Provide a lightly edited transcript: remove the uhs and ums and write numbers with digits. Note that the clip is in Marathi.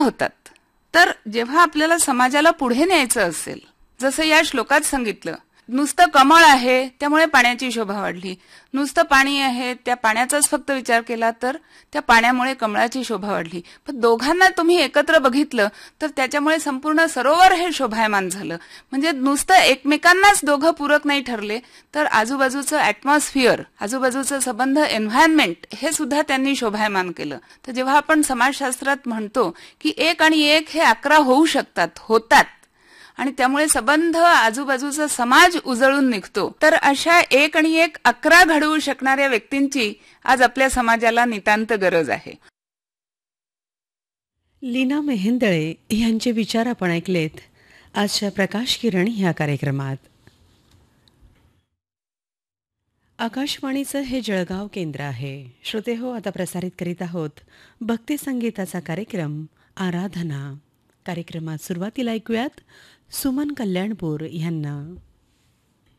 होतात. तर जेव्हा आपल्याला समाजाला पुढे न्यायचं असेल, जसं या श्लोकात सांगितलं, नुसतं कमळ आहे त्यामुळे पाण्याची शोभा वाढली, नुसतं पाणी आहे त्या पाण्याचाच फक्त विचार केला तर त्या पाण्यामुळे कमळाची शोभा वाढली. पण दोघांना तुम्ही एकत्र बघितलं तर त्याच्यामुळे संपूर्ण सरोवर हे शोभायमान झालं. म्हणजे नुसतं एकमेकांनाच दोघं पूरक नाही ठरले, तर आजूबाजूचं ऍटमॉस्फिअर, आजूबाजूचं संबंध, एन्व्हायरमेंट हे सुद्धा त्यांनी शोभायमान केलं. तर जेव्हा आपण समाजशास्त्रात म्हणतो की 1 आणि 1 हे 11 होऊ शकतात, होतात, आणि त्यामुळे संबंध, आजूबाजूचा समाज उजळून निघतो, तर अशा 1 आणि 1 11 घडवू शकणाऱ्या व्यक्तींची आज आपल्या समाजाला नितांत गरज आहे. लीना मेहेंदळे यांचे विचार आपण ऐकलेत आजच्या प्रकाश किरण ह्या कार्यक्रमात. आकाशवाणीचं हे जळगाव केंद्र आहे. श्रोते हो, आता प्रसारित करीत आहोत भक्ती संगीताचा कार्यक्रम आराधना. कार्यक्रमात सुरुवातीला ऐकूयात सुमन कल्याणपूर यांना.